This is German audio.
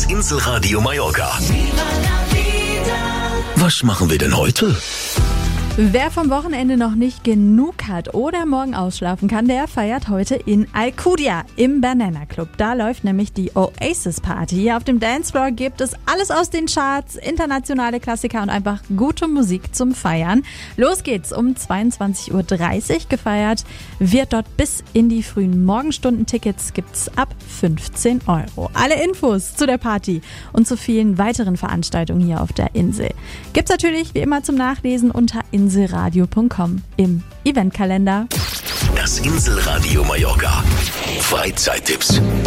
Inselradio Mallorca. Was machen wir denn heute? Wer vom Wochenende noch nicht genug hat oder morgen ausschlafen kann, der feiert heute in Alcudia im Banana Club. Da läuft nämlich die Oasis Party. Auf dem Dancefloor gibt es alles aus den Charts, internationale Klassiker und einfach gute Musik zum Feiern. Los geht's um 22:30 Uhr. Gefeiert wird dort bis in die frühen Morgenstunden. Tickets gibt's ab 15 €. Alle Infos zu der Party und zu vielen weiteren Veranstaltungen hier auf der Insel gibt's natürlich wie immer zum Nachlesen unter inselradio.com im Eventkalender. Das Inselradio Mallorca. Freizeittipps.